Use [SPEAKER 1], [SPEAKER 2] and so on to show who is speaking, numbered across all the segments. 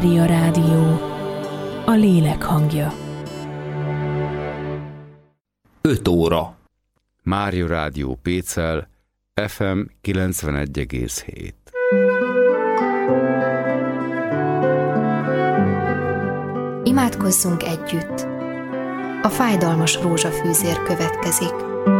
[SPEAKER 1] Mária Rádió, a lélek hangja.
[SPEAKER 2] 5 óra.
[SPEAKER 3] Mária Rádió Pécel, FM 91,7.
[SPEAKER 4] Imádkozzunk együtt. A fájdalmas rózsafűzér következik.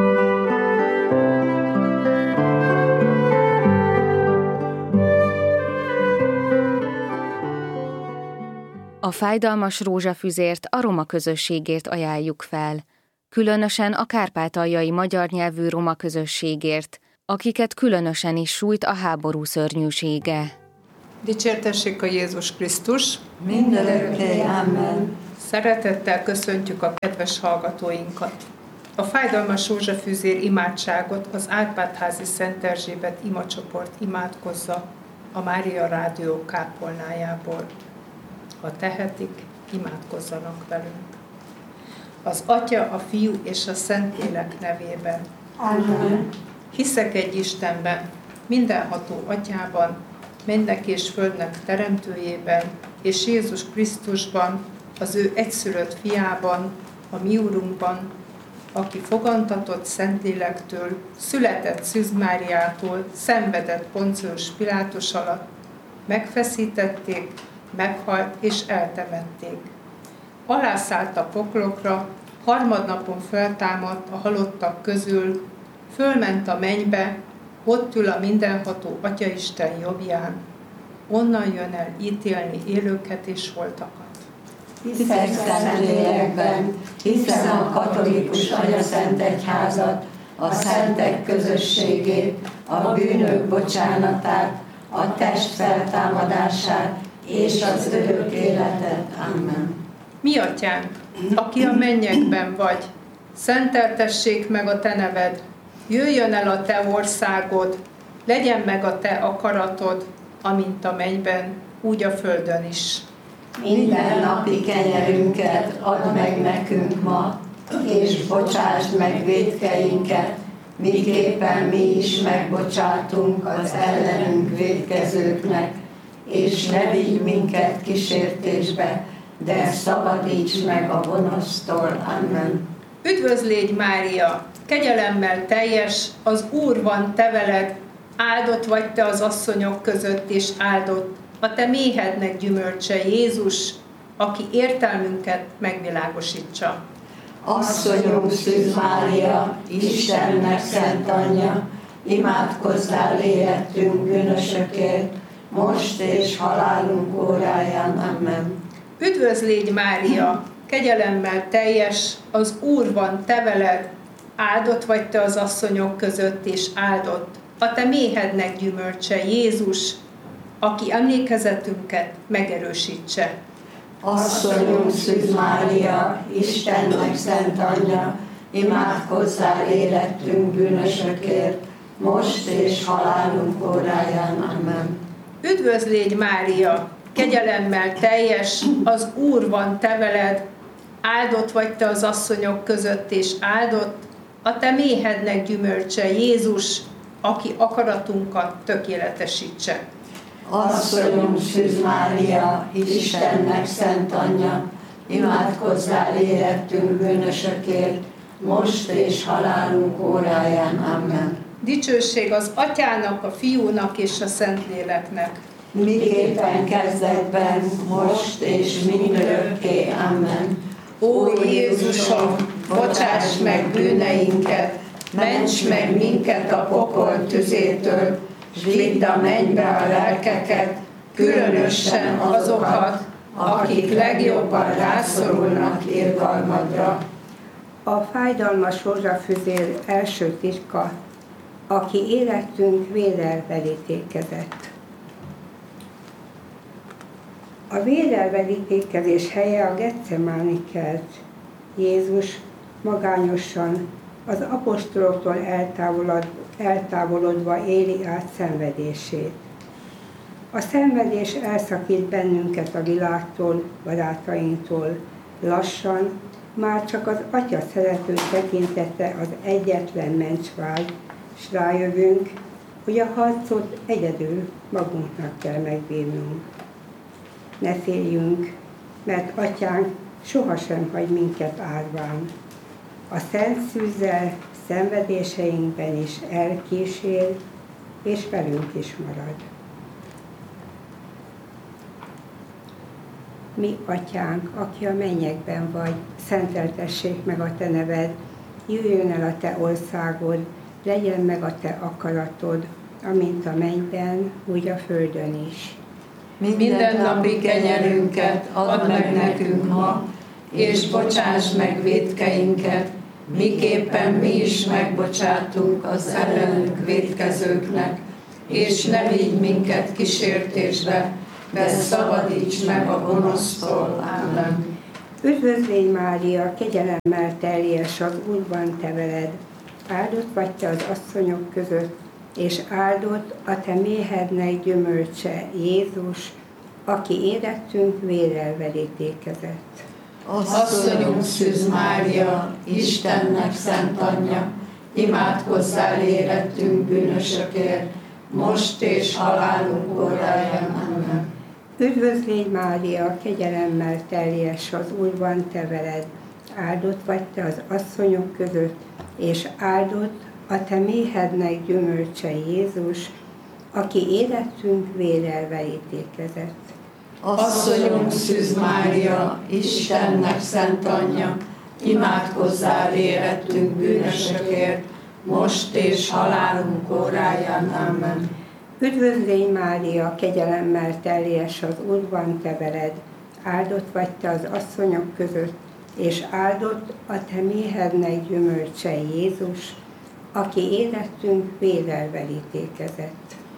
[SPEAKER 4] A fájdalmas rózsafűzért a roma közösségért ajánljuk fel, különösen a kárpátaljai magyar nyelvű roma közösségért, akiket különösen is sújt a háború szörnyűsége.
[SPEAKER 5] Dicsértessék a Jézus Krisztus!
[SPEAKER 6] Mindörökké, amen!
[SPEAKER 5] Szeretettel köszöntjük a kedves hallgatóinkat! A fájdalmas rózsafűzér imádságot az Árpád-házi Szent Erzsébet imacsoport imádkozza a Mária Rádió kápolnájából. Ha tehetik, imádkozzanak velünk. Az Atya, a Fiú és a Szentlélek nevében.
[SPEAKER 6] Amen.
[SPEAKER 5] Hiszek egy Istenben, mindenható Atyában, mennek és földnek teremtőjében, és Jézus Krisztusban, az ő egyszülött fiában, a mi Urunkban, aki fogantatott Szentlélektől, született Szűz Máriától, szenvedett Poncius Pilátus alatt, megfeszítették, meghalt és eltemették. Alászállt a poklokra, harmadnapon feltámadt a halottak közül, fölment a mennybe, ott ül a mindenható Atyaisten jobbján, onnan jön el ítélni élőket és holtakat.
[SPEAKER 6] Hiszek Szentlélekben, hiszem a katolikus anyaszent egyházat, a szentek közösségét, a bűnök bocsánatát, a test feltámadását és az örök életet. Amen.
[SPEAKER 5] Mi Atyánk, aki a mennyekben vagy, szenteltessék meg a te neved, jöjjön el a te országod, legyen meg a te akaratod, amint a mennyben, úgy a földön is.
[SPEAKER 6] Minden napi kenyerünket add meg nekünk ma, és bocsásd meg vétkeinket, miképpen mi is megbocsátunk az ellenünk vétkezőknek, és ne vigy minket kísértésbe, de szabadíts meg a gonosztól. Amen.
[SPEAKER 5] Üdvözlégy Mária, kegyelemmel teljes, az Úr van te veled, áldott vagy te az asszonyok között, és áldott a te méhednek gyümölcse Jézus, aki értelmünket megvilágosítsa.
[SPEAKER 6] Asszonyunk Szűz Mária, Istennek szent anyja, imádkozzál érettünk bűnösökért, most és halálunk óráján. Amen.
[SPEAKER 5] Üdvözlégy Mária, kegyelemmel teljes, az Úr van te veled, áldott vagy te az asszonyok között, és áldott a te méhednek gyümölcse Jézus, aki emlékezetünket megerősítse.
[SPEAKER 6] Asszonyunk Szűz Mária, Istennek szent anyja, imádkozzál érettünk bűnösökért, most és halálunk óráján. Amen.
[SPEAKER 5] Üdvözlégy Mária, kegyelemmel teljes, az Úr van te veled, áldott vagy te az asszonyok között, és áldott a te méhednek gyümölcse Jézus, aki akaratunkat tökéletesítse.
[SPEAKER 6] Asszonyunk Szűz Mária, Istennek szent anyja, imádkozzál érettünk bűnösökért, most és halálunk óráján. Amen.
[SPEAKER 5] Dicsőség az Atyának, a Fiúnak és a Szentléleknek.
[SPEAKER 6] Miképpen kezdetben, most és mindörökké. Amen.
[SPEAKER 5] Ó Jézusom, bocsáss meg bűneinket, ments meg minket a pokol tüzétől, s vidd a mennybe a lelkeket, különösen azokat, akik legjobban rászorulnak irgalmadra.
[SPEAKER 7] A fájdalmas rózsafűzér első titka, aki életünk vérrel verítékezett. A vérrel verítékezés helye a Getsemáni kert. Jézus magányosan, az apostoloktól eltávolodva éli át szenvedését. A szenvedés elszakít bennünket a világtól, barátainktól. Lassan már csak az Atya szerető tekintete az egyetlen mencsvágy, s rájövünk, hogy a harcot egyedül magunknak kell megbírnunk. ne féljünk, mert Atyánk sohasem hagy minket árván. A szent szűzzel szenvedéseinkben is elkísér, és velünk is marad. Mi, Atyánk, aki a mennyekben vagy, szenteltessék meg a te neved, jöjjön el a te országod, legyen meg a te akaratod, amint a mennyben, úgy a földön is.
[SPEAKER 6] Minden napi kenyerünket add meg nekünk ma, és bocsáss meg vétkeinket, miképpen mi is megbocsátunk az ellenünk vétkezőknek, és ne vigy minket kísértésbe, de szabadíts meg a gonosztól. Amen.
[SPEAKER 7] Üdvözlégy Mária, kegyelemmel teljes, az Úr van te veled, áldott vagy te az asszonyok között, és áldott a te méhednek gyümölcse, Jézus, aki érettünk vérrel verítékezett.
[SPEAKER 6] Asszonyunk Szűz Mária, Istennek szent anyja, imádkozzál érettünk bűnösökért, most és halálunk óráján. Amen.
[SPEAKER 7] Üdvözlégy Mária, kegyelemmel teljes, az Úr van te veled, áldott vagy te az asszonyok között, és áldott a te méhednek gyümölcse, Jézus, aki érettünk vérrel verítékezett.
[SPEAKER 6] Asszonyunk Szűz Mária, Istennek szent anyja, imádkozzál érettünk bűnösökért, most és halálunk óráján. Amen.
[SPEAKER 7] Üdvözlégy Mária, kegyelemmel teljes, az Úr van te veled, áldott vagy te az asszonyok között, és áldott a te méhednek gyümölcse, Jézus, aki érettünk vérrel verítékezett.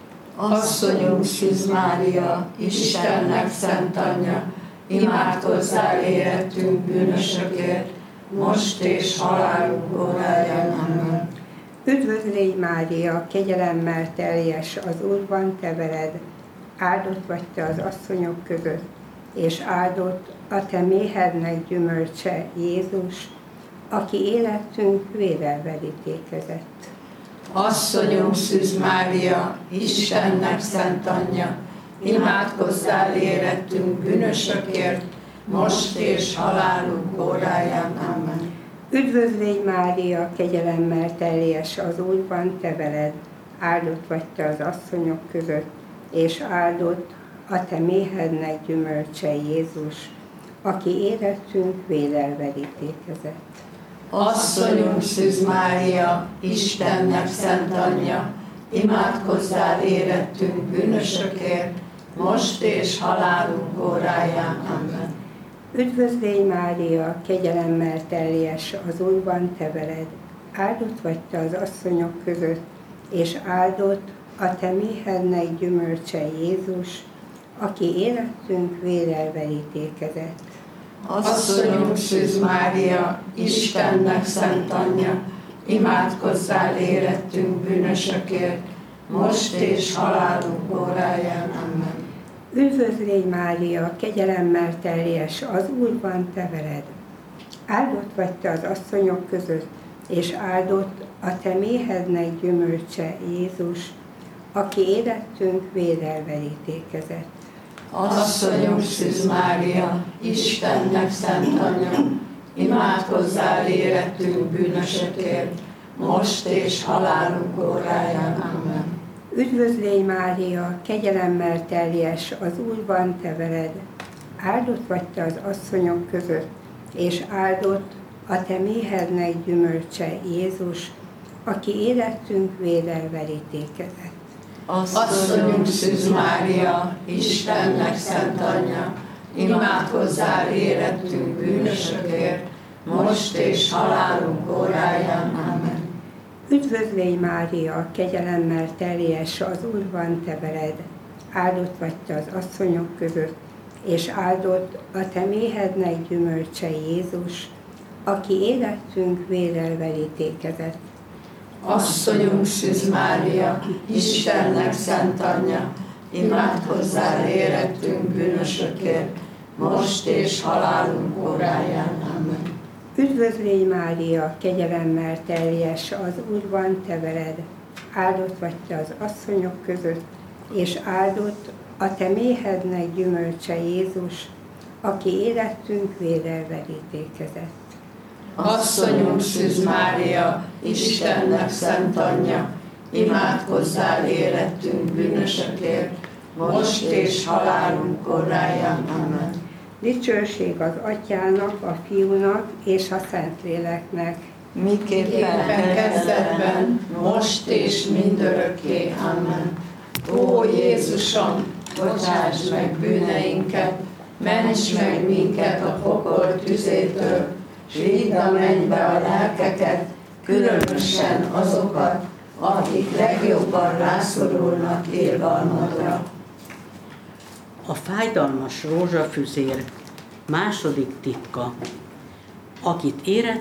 [SPEAKER 6] Asszonyunk Szűz Mária, Istennek szent anyja, imádkozzál érettünk bűnösökért, most és halálunk óráján. Amen.
[SPEAKER 7] Üdvözlégy Mária, kegyelemmel teljes, az Úr van te veled, áldott vagy te az asszonyok között, és áldott a te méhednek gyümölcse, Jézus, aki érettünk vérrel verítékezett.
[SPEAKER 6] Asszonyunk Szűz Mária, Istennek szent anyja, imádkozzál érettünk bűnösökért, most és halálunk óráján. Amen.
[SPEAKER 7] Üdvözlégy Mária, kegyelemmel teljes, az Úr van te veled, áldott vagy te az asszonyok között, és áldott a te méhednek gyümölcse, Jézus, aki érettünk vérrel verítékezett.
[SPEAKER 6] Asszonyunk Szűz Mária, Istennek szent anyja, imádkozzál érettünk bűnösökért, most és halálunk óráján. Amen.
[SPEAKER 7] Üdvözlégy Mária, kegyelemmel teljes, az Úr van te veled, áldott vagy te az asszonyok között, és áldott a te méhednek gyümölcse, Jézus, aki érettünk vérrel verítékezett.
[SPEAKER 6] Asszonyunk Szűz Mária, Istennek szent anyja, imádkozzál érettünk bűnösökért, most és halálunk óráján. Amen.
[SPEAKER 7] Üdvözlégy Mária, kegyelemmel teljes, az Úr van te veled, áldott vagy te az asszonyok között, és áldott a te méhednek gyümölcse, Jézus, aki érettünk vérrel verítékezett.
[SPEAKER 6] Asszonyunk Szűz Mária, Istennek szent anyja, imádkozzál érettünk bűnösökért, most és halálunk óráján. Amen.
[SPEAKER 7] Üdvözlégy Mária, kegyelemmel teljes, az Úr van te veled, áldott vagy te az asszonyok között, és áldott a te méhednek gyümölcse, Jézus, aki érettünk vérrel verítékezett.
[SPEAKER 6] Asszonyunk Szűz Mária, Istennek szent anyja, imádkozzál érettünk bűnösökért, most és halálunk óráján. Amen.
[SPEAKER 7] Üdvözlégy Mária, kegyelemmel teljes, az Úr van te veled, áldott vagy te az asszonyok között, és áldott a te méhednek gyümölcse, Jézus, aki érettünk vérrel verítékezett.
[SPEAKER 6] Asszonyunk Szűz Mária, Istennek szent anyja, imádkozzál érettünk bűnösökért, most és halálunk óráján. Amen.
[SPEAKER 7] Üdvözlégy Mária, kegyelemmel teljes, az Úr van te veled, áldott vagy te az asszonyok között, és áldott A te méhednek gyümölcse Jézus, aki életünk vérrel verítékezett.
[SPEAKER 6] Asszonyunk Szűz Mária, Istennek szent anyja, imádkozzál életünk bűnösökért, most és halálunk óráján. Amen.
[SPEAKER 7] Dicsőség az Atyának, a Fiúnak és a Szentléleknek.
[SPEAKER 6] Miképpen kezdetben, most és mindörökké. Amen. Ó Jézusom, bocsáss meg bűneinket, ments meg minket a pokol tüzétől, s vidd a mennybe a lelkeket, különösen azokat, akik legjobban rászorulnak irgalmadra.
[SPEAKER 8] A fájdalmas rózsafüzér második titka. Akit érett